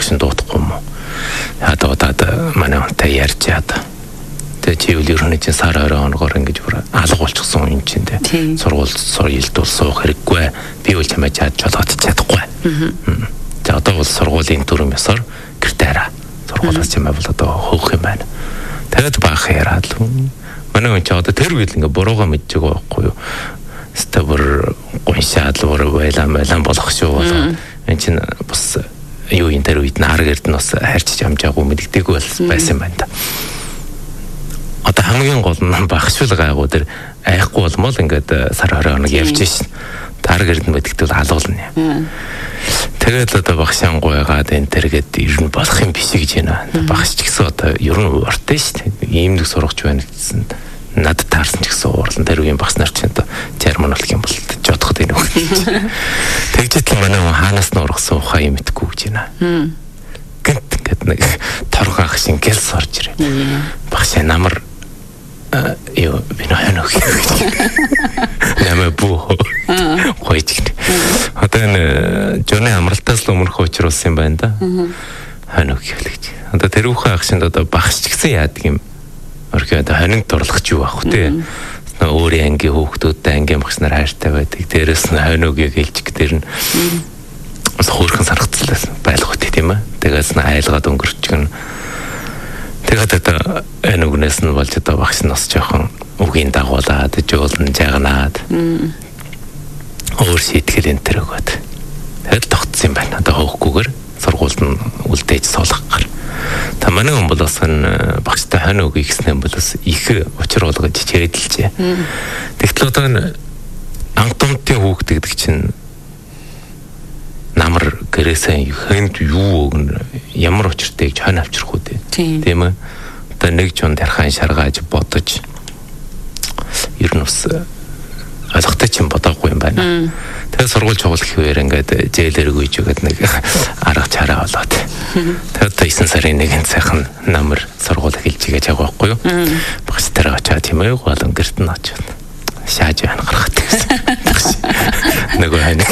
багш нь дуудахгүй юм уу? Яа удаад манай онтой ярьж яада. Тэгээ чи үл ерөнхий чинь сар 20 хоногоор ингэж бүр алга болчихсон юм чинь те. Сургууль илдүүл суух хэрэггүй. Би үл чамайг чад жолоодч чадахгүй. За одоо бол сургуулийн дүрм ёсоор гэртээ хараа. Сургуулиас чамайг бол одоо хөөх юм байна. Тэгээд баах яраад л. Манай хүн ч одоо тэр үед ингээ буруугаа мэдчихээг байхгүй юу? Стабер гоншаад л байлаа болох шүү болоо. Энд чинь бас юу энэ тэр үед нар гэрд нь бас харьцаж амжаагүй мэддэггүй байсан байна да. Одоо хамгийн гол нь багшгүй гайгүй тэр айхгүй болмол ингээд сар 20 хоног явж шин. Тар гэрд нь мэддэгтэй халуулна. Тэгээд одоо багшаан гуйгаад энэ тэргээд ер нь болох юм биш гэж байна. Багш ч гэсэн одоо ер нь ууртай шүү дээ. Иймдэг сургагч байна гэсэн. Надад таарсан ч гэсэн уурлан тэр үеийн багш нар ч одоо German болох юм бол жодоход энэ үг. Тэгжэтэл манай хаанаас нь ургасан ухаа юм итгэхгүй гэж байна. Гэнт ингээд нэг торгоох шиг гэлс орж ирээ. Багш намар ёо би нөө гэж. Намаа буу. Хойч. Одоо энэ жонны амралтаас л өмнөх уучруулсан юм байна да. Ханаа гэж. Одоо тэр үхэн ах шинд одоо багш ч гэсэн яадаг юм. Орхиод хоног дурлах ч юу ах вэ? Өөрийн ангийн хүүхдүүдтэй ангийн багш нар хайртай байдаг. Дээрээс нь хоногийг хэлчих дээр нь хөөрхөн саргацлаа байлах үү тийм ээ. Тэгээс нь айлгаад өнгөрчихнө. Тэгээд одоо энэ үгнээс нь болж одоо багш нь бас жоохон үгийн дагуулаад жуулн жагнаад өөр шийтгэл энэ төр өгөөд. Тэгэл тогтсон юм байна. Одоо хөөхгүйгээр сургуульд нь үлдээж суулгах гар. Та манай хүн бол бас энэ багштай хань үг ихсэн юм бол бас их учир болгож чийдэлжээ. Тэгтэл одоо энэ ангтомтын хүүхд гэдэг чинь намар гэрээсээ хэнд юу өгнө ямар учиртай гэж хань авчрах үү тийм ээ. Одоо нэг жунд ярхан шаргааж бодож ер нь бас ойлгохтой ч юм бодоогүй юм байна. Тэгээ сургууль чуулгах хэвээр ингээд зээлэр гүйж өгöd нэг арга чараа болоод. Тэгээд 9 сарын 1-нд сайхан намар сургууль эхэлж байгаа байхгүй юу? Багш тараа очоод тийм ээ гол өнгөрт нь очоод шааж байна гарахт гэсэн. Нөгөө хань.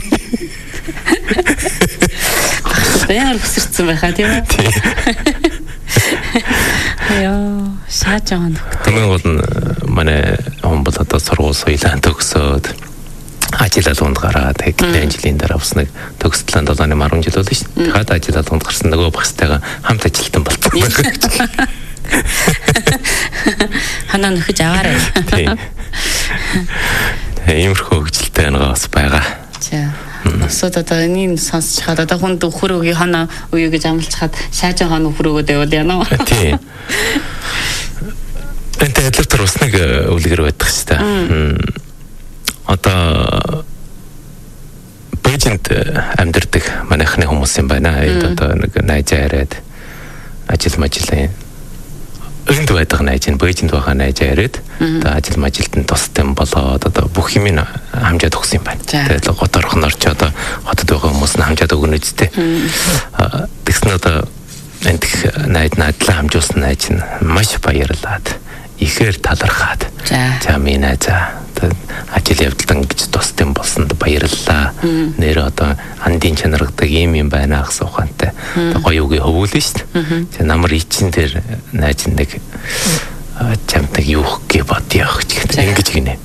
Баяр хүсэрсэн байхаа тийм ээ. Яа, шааж байгаа нөх. Хамгийн гол нь манай хүн бол одоо сургууль соёлын төгсөөд ажил алуунд гараад хэдэн жилийн дараа бас нэг төгсөлтөнд 7-10 жил болно шүү дээ. Тэгээд ажил алуунд гарсан нөгөө багстайгаа хамт ажилтан болсон. Ханаа нөхөж аваарай. Тийм. Иймэрхүү хөгжилтэй нэг бас байгаа. За. Сод одоо энэ сонсч хаад одоо хүн хөр өгийн ханаа үе гэж амлцхаад шааж байгаа нөхөр өгөөд явал яана. Тийм. Энтэй адилтар бас нэг үлгэр байдаг шүү дээ. Одоо Бээжинд амьдардаг манайхны хүмүүс юм байна. Одоо нэг найзаа яриад ажил мажилын энд байдаг найз нь Бээжинд байгаа найзаа яриад одоо ажил мажилтанд тустай болоод одоо бүх юм хамжаад өгсөн юм байна. Тэгээд готорхон орч одоо хотод байгаа хүмүүс нь хамжаад өгнө үстэй. Тэгсэн одоо энд найз надлаа хамжуулсан найз нь маш баярлаад ихээр талархаад за минь за ажил явдалдан гэж тустай болсонд баярлалаа. Нэр одоо андын чанаргадаг юм байна гэсэн ухаантай. Гоё үгээ хөвүүлнэ шүү дээ. За намар ичин дээр найз нэг чамтаг юу гэх бодёо гэж ингэж гинэ.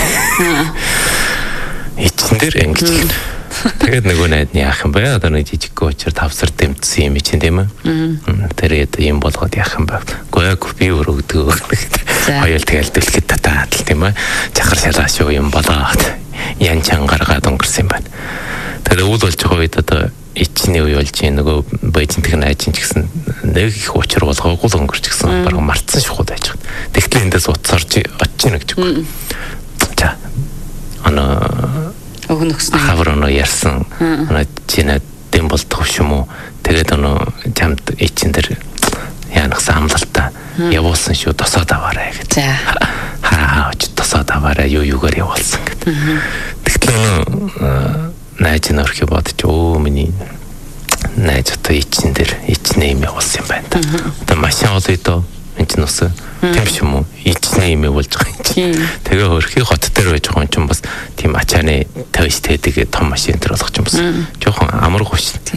Ичин дээр ингэж гинэ. Тэгээд нөгөө найд нь яах юм бэ? Одоо нэг жижиг гоочор тавсар тэмцсэн юм чинь тийм ээ. Тэгээд юм болгоод яах юм бэ? Гойг би өргөдөг. Хоёул тэгэл дэлгэд татаад л тийм ээ. Чахар шалгаа шүү юм болоод ян чан гаргаад өнгөрсөн юм байна. Тэгээд үйл болж байгаа үед одоо ичний үе болж нөгөө Бээжинтг найз чинь ч гэсэн нэг их учир болгоогүй л өнгөрч гисэн бараг мартсан шухад байж байгаа. Тэгтэл эндээс уцаарч очиж гэнэ гэж үгүй. За өгнөхсөн хаврано ярьсан чиний дэм болдох юм уу? Тэгээд чамд ичин дээр яанахсан амлалтаа явуулсан шүү тосоод аваарай гэж. Хаа очиж тосоод аваарай юугаар явуулсан гэдэг. Тэгтэл найз нь орхи бодож миний найз одоо ичин дээр ичнээ юм явуулсан юм байна. Одоо машин олъё доо энэ ч нус тийм ч юм уу ичнээ юм болж байгаа юм чинь. Тэгээ хөрхи хот дээр байж байгаа юм чинь бас тийм ачааны төвс тэдэг том машин дээр болгох юм бас жоохон амаргүй шүү.